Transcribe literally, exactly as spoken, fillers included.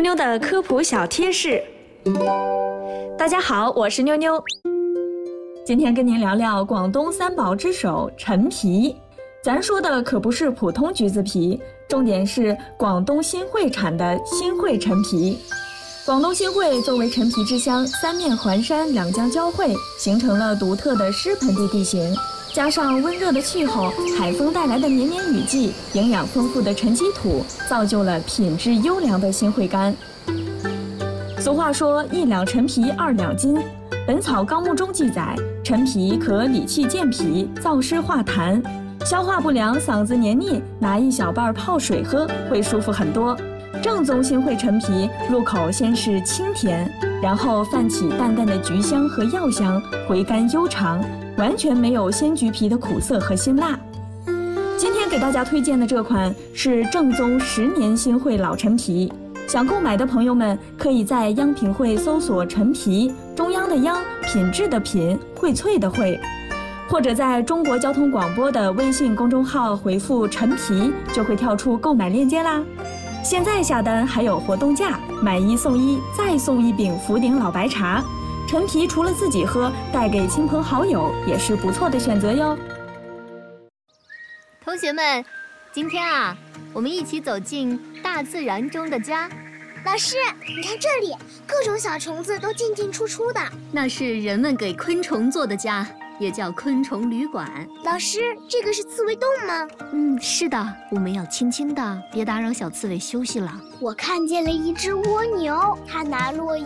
妞的科普小贴士。大家好，我是妞妞。今天跟您聊聊广东三宝之首陈皮。咱说的可不是普通橘子皮，重点是广东新会产的新会陈皮。广东新会作为陈皮之乡，三面环山，两江交汇，形成了独特的湿盆地地形。加上温热的气候，海风带来的绵绵雨季，营养丰富的沉积土，造就了品质优良的新会柑。俗话说一两陈皮二两金，本草纲目中记载，陈皮可理气健脾，燥湿化痰，消化不良、嗓子黏腻，拿一小瓣泡水喝会舒服很多。正宗新会陈皮入口先是清甜，然后泛起淡淡的橘香和药香，回甘悠长，完全没有鲜橘皮的苦涩和辛辣。今天给大家推荐的这款是正宗十年新会老陈皮，想购买的朋友们可以在央品汇搜索陈皮，中央的央，品质的品，荟萃的荟，或者在中国交通广播的微信公众号回复陈皮，就会跳出购买链接啦。现在下单还有活动价，买一送一，再送一饼福鼎老白茶。陈皮除了自己喝，带给亲朋好友也是不错的选择哟。 同学们，今天啊，我们一起走进大自然中的家。 老师，你看这里，各种小虫子都进进出出的。 那是人们给昆虫做的家，也叫昆虫旅馆。 老师，这个是刺猬洞吗？ 嗯，是的，我们要轻轻的，别打扰小刺猬休息了。 我看见了一只蜗牛，它拿落